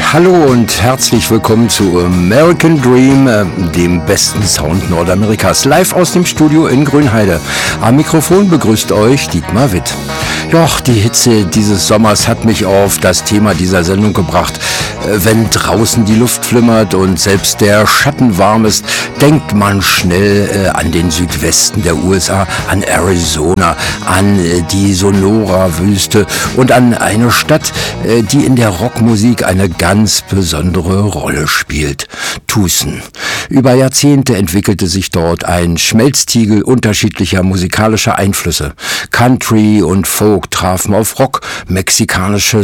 Hallo und herzlich willkommen zu American Dream, dem besten Sound Nordamerikas, live aus dem Studio in Grünheide. Am Mikrofon begrüßt euch Dietmar Witt. Joch, die Hitze dieses Sommers hat mich auf das Thema dieser Sendung gebracht. Wenn draußen die Luft flimmert und selbst der Schatten warm ist, denkt man schnell an den Südwesten der USA, an Arizona, an die Sonora-Wüste und an eine Stadt, die in der Rockmusik eine ganz besondere Rolle spielt. Tucson. Über Jahrzehnte entwickelte sich dort ein Schmelztiegel unterschiedlicher musikalischer Einflüsse. Country und Folk trafen auf Rock, mexikanische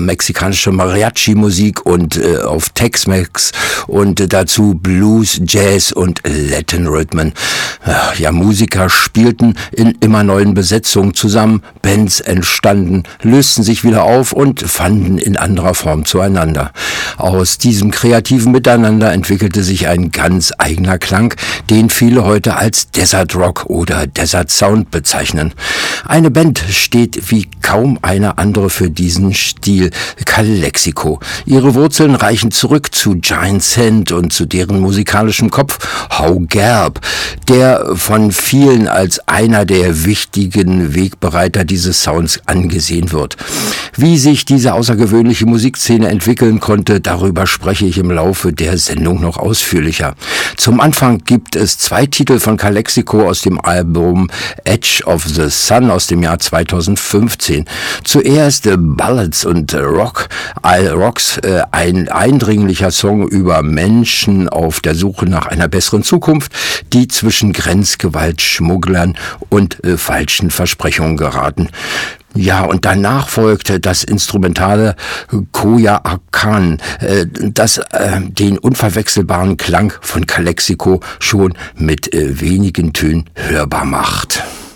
Mariachi-Musik und auf Tex-Mex und dazu Blues, Jazz und Latin-Rhythmen. Ja, Musiker spielten in immer neuen Besetzungen zusammen, Bands entstanden, lösten sich wieder auf und fanden in anderer Form zueinander. Aus diesem kreativen Miteinander entwickelte sich ein ganz eigener Klang, den viele heute als Desert Rock oder Desert Sound bezeichnen. Eine Band steht wie kaum eine andere für diesen Stil, Calexico. Ihre Wurzeln reichen zurück zu Giant Sand und zu deren musikalischem Kopf How Gerb, der von vielen als einer der wichtigen Wegbereiter dieses Sounds angesehen wird. Wie sich diese außergewöhnliche Musikszene entwickeln konnte, darüber spreche ich im Laufe der Sendung noch ausführlicher. Zum Anfang gibt es 2 Titel von Calexico aus dem Album Edge of the Sun aus dem Jahr 2015. Zuerst Ballads und Rocks, ein eindringlicher Song über Menschen auf der Suche nach einer besseren Zukunft, die zwischen Grenzgewalt, Schmugglern und falschen Versprechungen geraten. Ja, und danach folgte das instrumentale Koya Akan, das den unverwechselbaren Klang von Calexico schon mit wenigen Tönen hörbar macht.